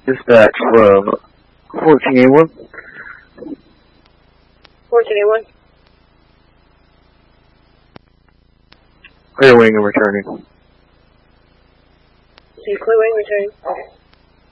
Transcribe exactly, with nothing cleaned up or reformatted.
Dispatch, uh, fourteen eighty-one. fourteen eighty-one. Clear wing and returning. See, clear wing returning.